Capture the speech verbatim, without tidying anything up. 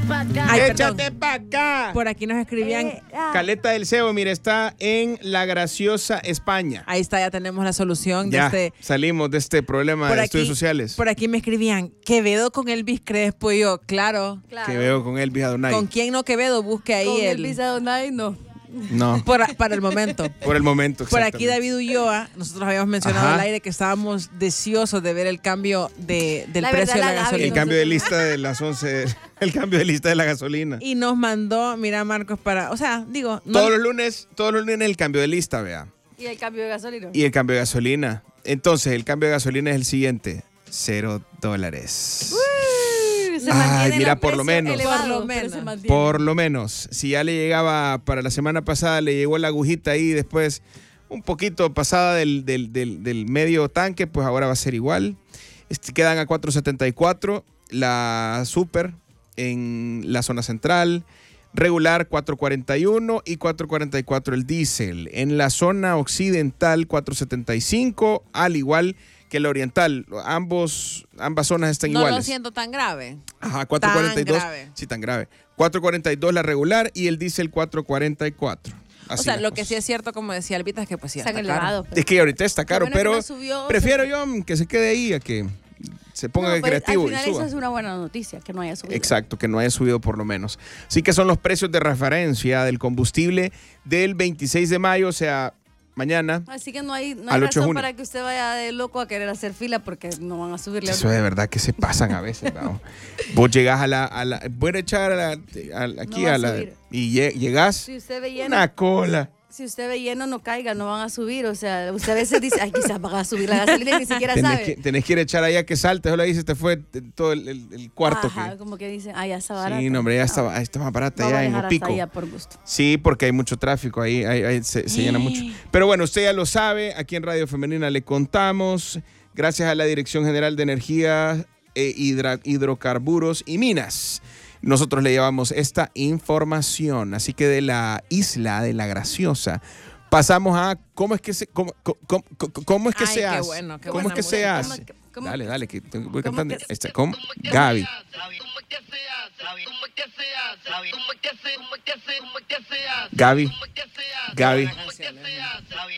pa' acá. Ay, Échate pa' acá. Por aquí nos escribían. Eh, ah. Caleta del Cebo, mira, está en La Graciosa, España. Ahí está, ya tenemos la solución Ya, de este. salimos de este problema Por de aquí, estudios sociales. por aquí me escribían, Quevedo con Elvis Crespo. Y yo, claro. Claro. Que veo con Elvis Adonai. ¿Con quién no Quevedo? Busque ahí Con el. Elvis Adonai, no. No, Por- para el momento. por el momento. Por aquí exactamente. David Ulloa, nosotros habíamos mencionado Ajá. al aire que estábamos deseosos de ver el cambio de, del La precio verdad, de la la Gaby gasolina. El cambio de lista de las once. El cambio de lista de la gasolina. Y nos mandó, mira Marcos, para, o sea, digo, no, Todos los lunes, todos los lunes el cambio de lista, vea. Y el cambio de gasolina. Y el cambio de gasolina. Entonces, el cambio de gasolina es el siguiente. Cero dólares. Uy, se Ay, mantiene mira, el por lo precio menos. elevado, Por lo pero menos. se mantiene. Por lo menos. Si ya le llegaba para la semana pasada, le llegó la agujita ahí después un poquito pasada del, del, del, del medio tanque, pues ahora va a ser igual. Este, quedan a cuatro setenta y cuatro la super en la zona central. Regular cuatro cuarenta y uno y cuatro cuarenta y cuatro el diésel. En la zona occidental cuatro setenta y cinco, al igual que la oriental. Ambos, ambas zonas están no iguales. lo siento tan grave. Ajá, cuatro cuarenta y dos. Tan grave. Sí, tan grave. cuatro cuarenta y dos la regular y el diésel cuatro cuarenta y cuatro. Así o sea, las lo que cosas. sí es cierto, como decía Albita, es que pues sí Se han está caro. elevado. Es que ahorita está caro, bueno que pero no subió, prefiero yo que se quede ahí a que se ponga No, de pues, creativo al final y suba. eso es una buena noticia, que no haya subido. Exacto, que no haya subido por lo menos. Así que son los precios de referencia del combustible del veintiséis de mayo, o sea, mañana. Así que no hay, no Al hay ocho de razón junio. para que usted vaya de loco a querer hacer fila porque no van a subirle. Eso de verdad que se pasan a veces, ¿no? Vos llegás a la, a la voy a echar a la, a la- aquí No va a a la, subir. y lle- llegás, Si usted ve lleno, una cola. si usted ve lleno, no caiga, no van a subir. O sea, usted a veces dice, ay, quizás van a subir la gasolina y ni siquiera Tenés sabe. que, tenés que ir a echar allá que salte, solo ahí se te fue todo el, el- el cuarto. Ajá, que- como que dicen, ah, ya está barata. sí, no, hombre, ya Ah, está, ahí está más barata no va ya a en dejar hasta Opico. allá por gusto. Sí, porque hay mucho tráfico ahí, ahí- ahí se, se llena mucho. Pero bueno, usted ya lo sabe, aquí en Radio Femenina le contamos, gracias a la Dirección General de Energía, e hidra- Hidrocarburos y Minas. Nosotros le llevamos esta información, así que de la isla de La Graciosa pasamos a cómo es que se cómo, cómo, cómo- cómo es que Ay, se qué hace. bueno, qué ¿Cómo es buena que se música. hace? ¿Cómo que- cómo Dale, que- dale, que te- voy cómo cantando. que- Ahí está, ¿cómo? Gaby. Gaby. Gaby.